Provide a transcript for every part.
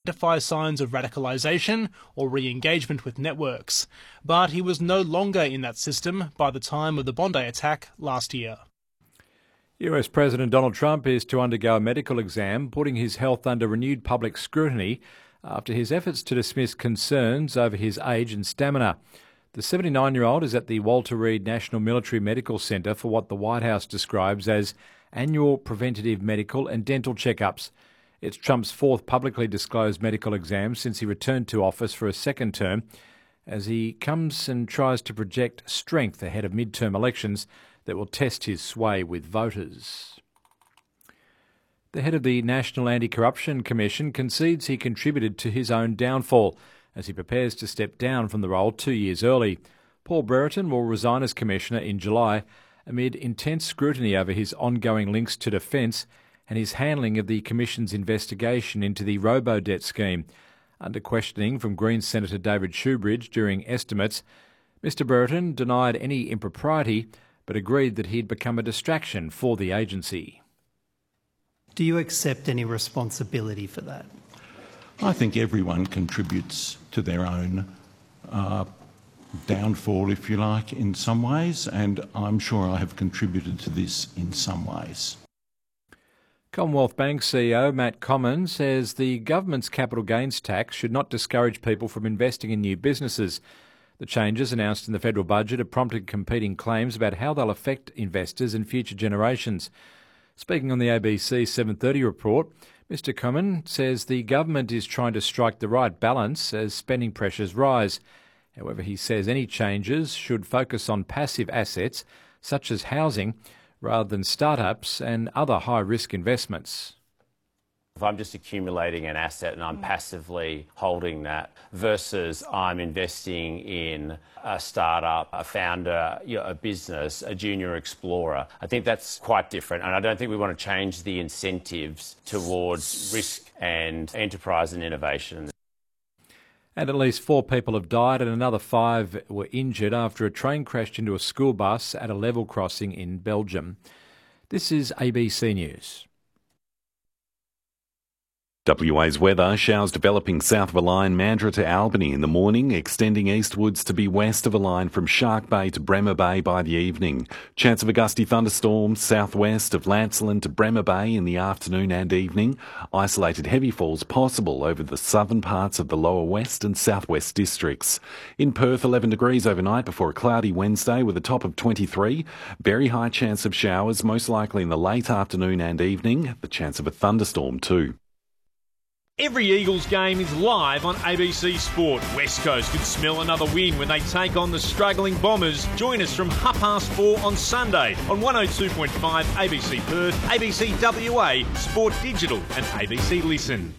identify signs of radicalisation or re-engagement with networks, but he was no longer in that system by the time of the Bondi attack last year. US President Donald Trump is to undergo a medical exam, putting his health under renewed public scrutiny after his efforts to dismiss concerns over his age and stamina. The 79-year-old is at the Walter Reed National Military Medical Centre for what the White House describes as annual preventative medical and dental checkups. It's Trump's fourth publicly disclosed medical exam since he returned to office for a second term, as he comes and tries to project strength ahead of midterm elections that will test his sway with voters. The head of the National Anti-Corruption Commission concedes he contributed to his own downfall as he prepares to step down from the role 2 years early. Paul Brereton will resign as Commissioner in July amid intense scrutiny over his ongoing links to defence and his handling of the Commission's investigation into the robo-debt scheme. Under questioning from Greens Senator David Shoebridge during estimates, Mr Brereton denied any impropriety but agreed that he'd become a distraction for the agency. Do you accept any responsibility for that? I think everyone contributes to their own downfall, if you like, in some ways, and I'm sure I have contributed to this in some ways. Commonwealth Bank CEO Matt Comyn says the government's capital gains tax should not discourage people from investing in new businesses. The changes announced in the federal budget have prompted competing claims about how they'll affect investors and future generations. Speaking on the ABC 7:30 report, Mr Comyn says the government is trying to strike the right balance as spending pressures rise. However, he says any changes should focus on passive assets such as housing rather than startups and other high-risk investments. If I'm just accumulating an asset and I'm passively holding that versus I'm investing in a startup, a founder, a business, a junior explorer, I think that's quite different. And I don't think we want to change the incentives towards risk and enterprise and innovation. And at least 4 people have died and another 5 were injured after a train crashed into a school bus at a level crossing in Belgium. This is ABC News. WA's weather, showers developing south of a line Mandurah to Albany in the morning, extending eastwards to be west of a line from Shark Bay to Bremer Bay by the evening. Chance of a gusty thunderstorm southwest of Lancelin to Bremer Bay in the afternoon and evening. Isolated heavy falls possible over the southern parts of the lower west and southwest districts. In Perth, 11 degrees overnight before a cloudy Wednesday with a top of 23. Very high chance of showers, most likely in the late afternoon and evening. The chance of a thunderstorm too. Every Eagles game is live on ABC Sport. West Coast could smell another win when they take on the struggling Bombers. Join us from 4:30 on Sunday on 102.5 ABC Perth, ABC WA, Sport Digital and ABC Listen.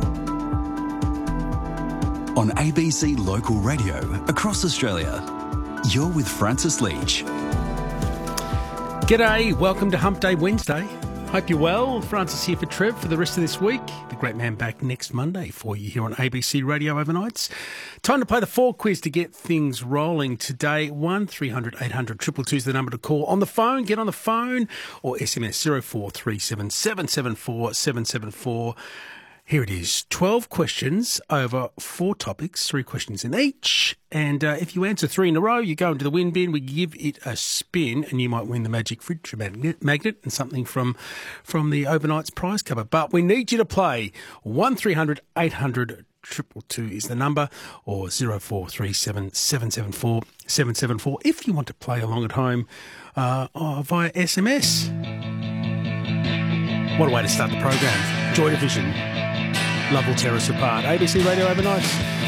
On ABC Local Radio across Australia, you're with Francis Leach. G'day, welcome to Hump Day Wednesday. Hope you're well. Francis here for Trev for the rest of this week. The great man back next Monday for you here on ABC Radio Overnights. Time to play the 4 quiz to get things rolling today. 1300 800 222 is the number to call. On the phone, get on the phone or SMS 0437 774 774. Here it is, 12 questions over 4 topics, 3 questions in each. And if you answer 3 in a row, you go into the win bin, we give it a spin, and you might win the magic fridge magnet and something from the Overnight's prize cover. But we need you to play 1300 800 222 is the number, or 0437 774 774 if you want to play along at home via SMS. What a way to start the program. Joy Division. Love will tear us apart. ABC Radio Overnight.